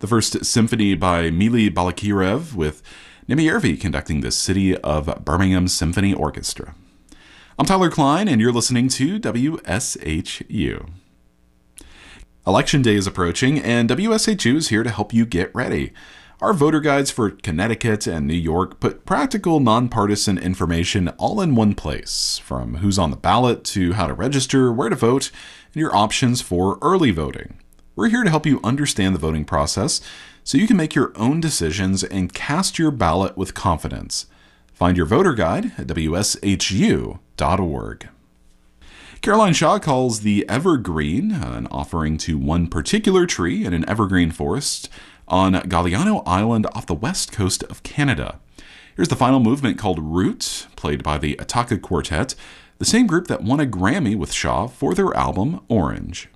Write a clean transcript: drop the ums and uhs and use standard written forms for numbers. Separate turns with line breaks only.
The first symphony by Mili Balakirev with Nemyervi conducting the City of Birmingham Symphony Orchestra. I'm Tyler Klein, and you're listening to WSHU. Election day is approaching, and WSHU is here to help you get ready. Our voter guides for Connecticut and New York put practical, nonpartisan information all in one place, from who's on the ballot to how to register, where to vote, and your options for early voting. We're here to help you understand the voting process so you can make your own decisions and cast your ballot with confidence. Find your voter guide at WSHU.org. Caroline Shaw calls the evergreen an offering to one particular tree in an evergreen forest on Galiano Island off the west coast of Canada. Here's the final movement called Root, played by the Ataka Quartet, the same group that won a Grammy with Shaw for their album Orange.